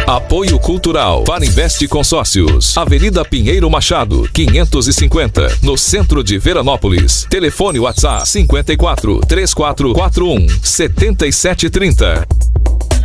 Apoio Cultural Farinvest Consórcios, Avenida Pinheiro Machado, 550, no centro de Veranópolis. Telefone WhatsApp 54 3441 7730.